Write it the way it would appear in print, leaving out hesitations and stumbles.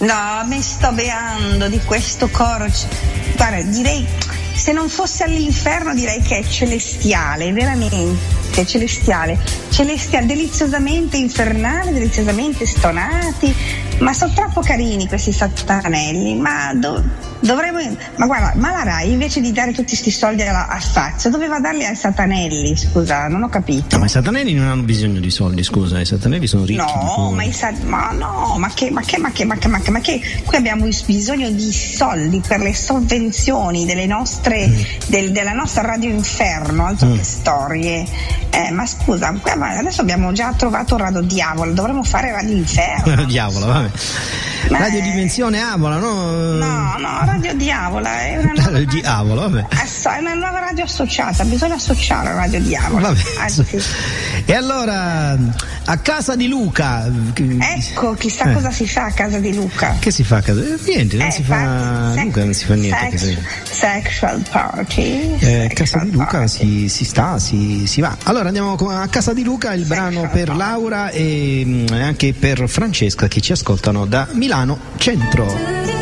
No, mi sto beando di questo coro. Guarda, direi, se non fosse all'inferno direi che è celestiale, veramente celestiale, deliziosamente infernale, deliziosamente stonati, ma sono troppo carini questi satanelli, ma guarda, ma la Rai invece di dare tutti sti soldi a Fazio doveva darli ai satanelli, scusa, non ho capito. No, ma i satanelli non hanno bisogno di soldi, scusa, i satanelli sono ricchi. No, ma che qui abbiamo bisogno di soldi per le sovvenzioni delle nostre della nostra Radio Inferno, altro che storie. Ma scusa, adesso abbiamo già trovato Radio Diavolo, dovremmo fare Radio Inferno. Radio Diavolo, vabbè. Radio Dimensione Avola, no? No, Radio Diavola è una nuova Radio Diavolo, vabbè. È una nuova radio associata, bisogna associare a Radio Diavolo. Vabbè. Anzi. E allora, a casa di Luca. Ecco, chissà cosa si fa a casa di Luca. Che si fa a casa? Niente, non si fa. Luca non si fa niente. Sexual party. A casa di Luca si va. Allora andiamo a casa di Luca, il brano per Laura e anche per Francesca che ci ascoltano da Milano Centro.